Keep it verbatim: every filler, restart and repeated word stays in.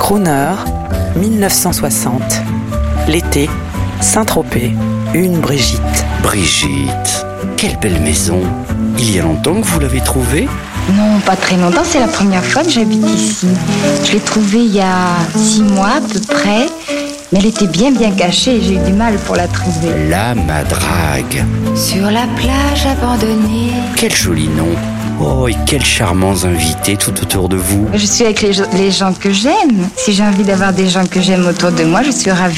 Crooner, dix-neuf cent soixante. L'été, Saint-Tropez, une Brigitte. Brigitte, quelle belle maison. Il y a longtemps que vous l'avez trouvée ? Non, pas très longtemps, c'est la première fois que j'habite ici. Je l'ai trouvée il y a six mois à peu près, mais elle était bien bien cachée et j'ai eu du mal pour la trouver. La Madrague. Sur la plage abandonnée. Quel joli nom. Oh, et quels charmants invités tout autour de vous. Je suis avec les, les gens que j'aime. Si j'ai envie d'avoir des gens que j'aime autour de moi, je suis ravie.